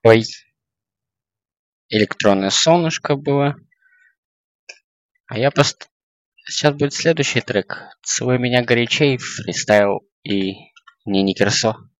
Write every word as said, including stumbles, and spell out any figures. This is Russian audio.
Ой, электронное солнышко было. А я пост... Сейчас будет следующий трек. Целуй меня горячей, фристайл и Нини Кирсо.